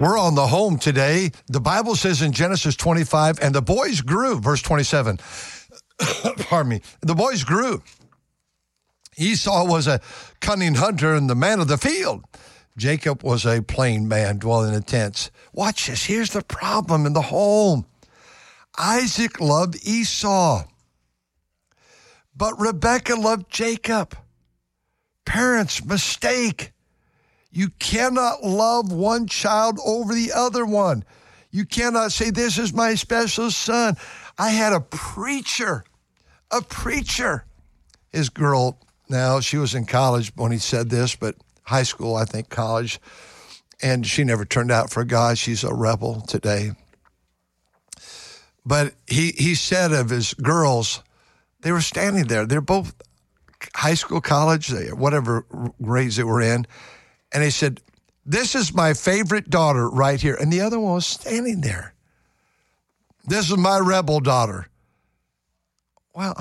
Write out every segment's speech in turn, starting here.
We're on the home today. The Bible says in Genesis 25, and the boys grew, verse 27. Pardon me. The boys grew. Esau was a cunning hunter and the man of the field. Jacob was a plain man dwelling in tents. Watch this. Here's the problem in the home. Isaac loved Esau, but Rebekah loved Jacob. Parents, mistake. You cannot love one child over the other one. You cannot say, this is my special son. I had a preacher. His girl, now she was in college when he said this, but high school, I think college, and she never turned out for God. She's a rebel today. But he said of his girls, they were standing there. They're both high school, college, whatever grades they were in. And he said, this is my favorite daughter right here. And the other one was standing there. This is my rebel daughter. Well,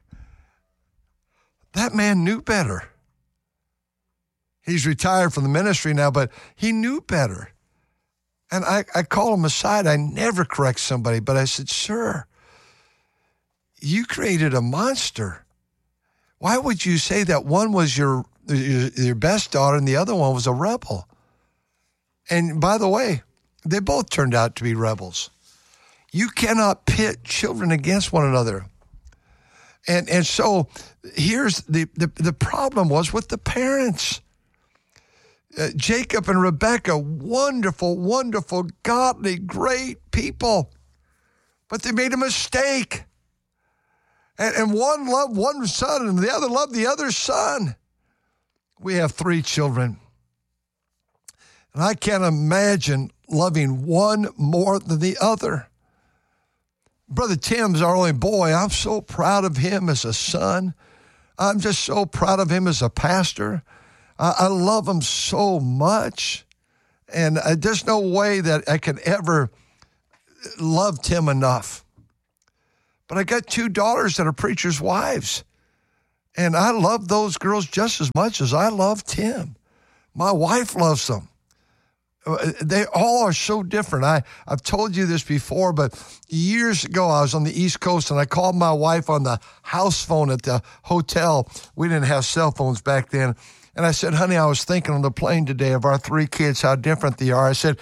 that man knew better. He's retired from the ministry now, but he knew better. And I call him aside. I never correct somebody, but I said, sir, you created a monster. Why would you say that one was your best daughter and the other one was a rebel? And by the way, they both turned out to be rebels. You cannot pit children against one another. And so here's the problem was with the parents. Jacob and Rebekah, wonderful, wonderful, godly, great people. But they made a mistake. And one loved one son and the other loved the other son. We have 3 children. And I can't imagine loving one more than the other. Brother Tim's our only boy. I'm so proud of him as a son. I'm just so proud of him as a pastor. I love him so much. And there's no way that I could ever love Tim enough. But I got 2 daughters that are preachers' wives. And I love those girls just as much as I love Tim. My wife loves them. They all are so different. I've told you this before, but years ago I was on the East Coast and I called my wife on the house phone at the hotel. We didn't have cell phones back then. And I said, honey, I was thinking on the plane today of our 3 kids, how different they are. I said,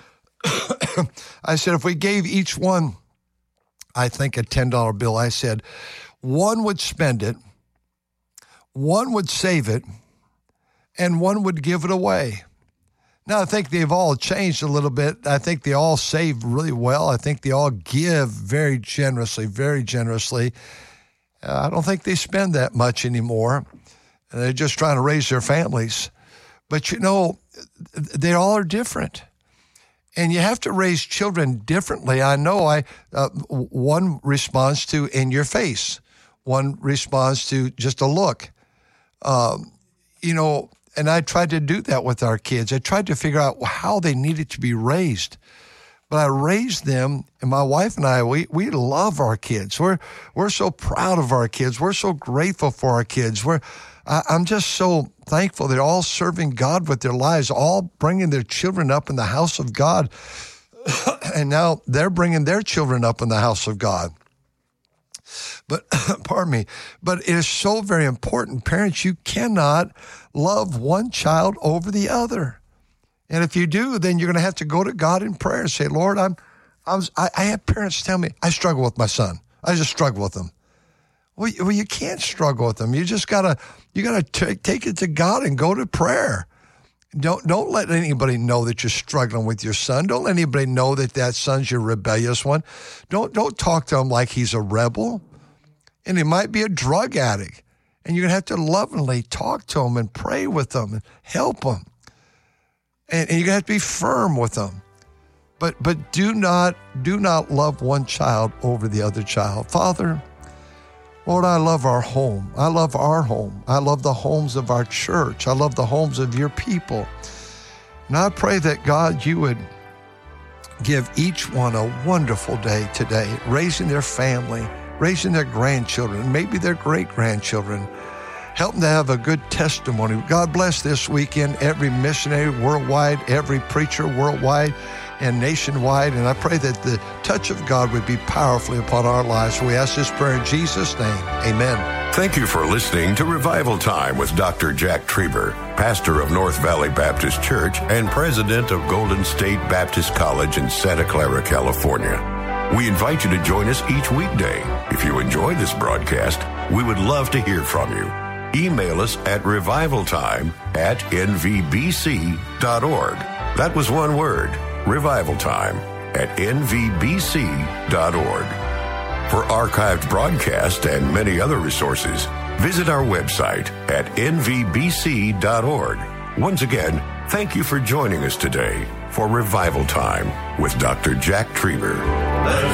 if we gave each one, I think, a $10 bill, I said, one would spend it, one would save it, and one would give it away. Now, I think they've all changed a little bit. I think they all save really well. I think they all give very generously, very generously. I don't think they spend that much anymore. They're just trying to raise their families. But, you know, they all are different. And you have to raise children differently. I know one responds to in your face. One responds to just a look. And I tried to do that with our kids. I tried to figure out how they needed to be raised. But I raised them, and my wife and I, we love our kids. We're so proud of our kids. We're so grateful for our kids. I'm just so thankful they're all serving God with their lives, all bringing their children up in the house of God. And now they're bringing their children up in the house of God. But, pardon me, but it is so very important. Parents, you cannot love one child over the other. And if you do, then you're going to have to go to God in prayer and say, Lord, I have parents tell me, I struggle with my son. I just struggle with him. Well, you can't struggle with them. You just gotta take it to God and go to prayer. Don't let anybody know that you're struggling with your son. Don't let anybody know that son's your rebellious one. Don't talk to him like he's a rebel. And he might be a drug addict. And you're gonna have to lovingly talk to him and pray with him and help him. And you're gonna have to be firm with them. But do not love one child over the other child. Father, Lord, I love our home. I love our home. I love the homes of our church. I love the homes of your people. And I pray that, God, you would give each one a wonderful day today, raising their family, raising their grandchildren, maybe their great-grandchildren. Help them to have a good testimony. God bless this weekend every missionary worldwide, every preacher worldwide and nationwide. And I pray that the touch of God would be powerfully upon our lives. We ask this prayer in Jesus' name. Amen. Thank you for listening to Revival Time with Dr. Jack Trieber, pastor of North Valley Baptist Church and president of Golden State Baptist College in Santa Clara, California. We invite you to join us each weekday. If you enjoy this broadcast, we would love to hear from you. Email us at revivaltime@nvbc.org. That was one word, revivaltime@nvbc.org. For archived broadcasts and many other resources, visit our website at nvbc.org. Once again, thank you for joining us today for Revival Time with Dr. Jack Trieber.